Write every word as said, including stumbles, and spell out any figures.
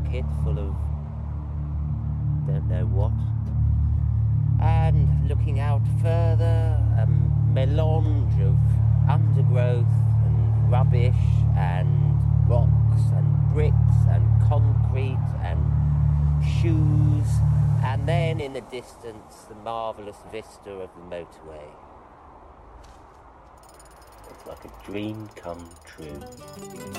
bucket full of don't know what. And looking out further, a melange of undergrowth and rubbish and rocks and bricks and concrete and shoes, and then in the distance the marvellous vista of the motorway. It's like a dream come true.